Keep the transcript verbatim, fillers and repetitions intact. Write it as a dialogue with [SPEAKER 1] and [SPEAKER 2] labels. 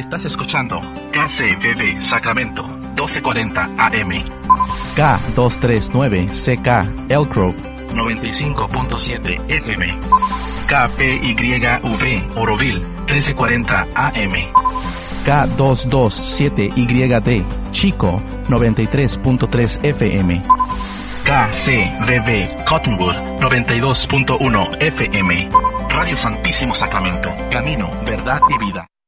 [SPEAKER 1] Estás escuchando K C V B Sacramento, doce cuarenta A M.
[SPEAKER 2] K doscientos treinta y nueve C K Elk Grove,
[SPEAKER 1] noventa y cinco punto siete F M. K P Y V Oroville, trece cuarenta A M.
[SPEAKER 2] K doscientos veintisiete Y D Chico, noventa y tres punto tres F M.
[SPEAKER 1] K C V B Cottonwood, noventa y dos punto uno F M. Radio Santísimo Sacramento, camino, verdad y vida.